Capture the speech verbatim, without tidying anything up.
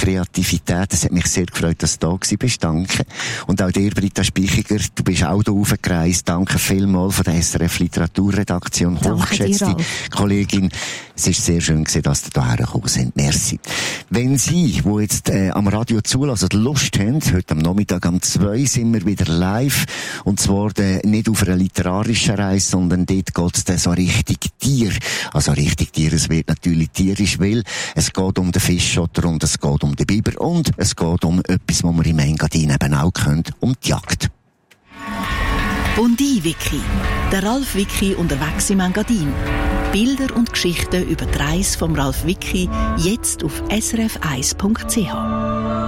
Kreativität. Es hat mich sehr gefreut, dass du da gewesen bist. Danke. Und auch dir, Britta Speichiger, du bist auch hier raufgereist. Danke vielmals von der S R F Literaturredaktion. Hochgeschätzte Kollegin. Es ist sehr schön gewesen, dass ihr hierher gekommen sind. Merci. Wenn Sie, die jetzt äh, am Radio zulassen, Lust haben, heute am Nachmittag um zwei sind wir wieder live. Und zwar äh, nicht auf einer literarischen Reise, sondern dort geht es so richtig Tier. Also richtig Tier, es wird natürlich tierisch, weil es geht um den Fischotter und es geht um den Biber und es geht um etwas, was wir im Engadin eben auch können, um die Jagd. Bondi-Wiki. Der Ralf Wiki unterwegs im Engadin. Bilder und Geschichten über die Reise vom Ralf Wiki jetzt auf s r f eins punkt c h.